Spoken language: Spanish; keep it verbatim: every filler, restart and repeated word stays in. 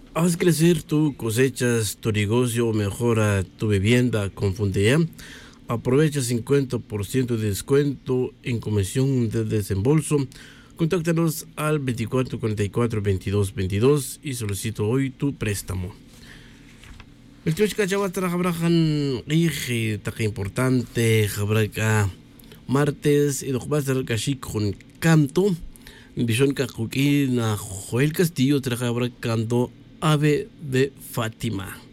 Haz crecer tu cosechas, tu negocio, mejora tu vivienda con Fundea. Aprovecha cincuenta por ciento de descuento en comisión de desembolso. Contáctanos al veinticuatro cuarenta y cuatro veintidós veintidós y solicito hoy tu préstamo. El tío Chicachagua trabajan y taca importante, jabraca martes y dos va a ser casi con canto. Bishon Kakuki na Joel Castillo trabaja canto Ave de Fátima.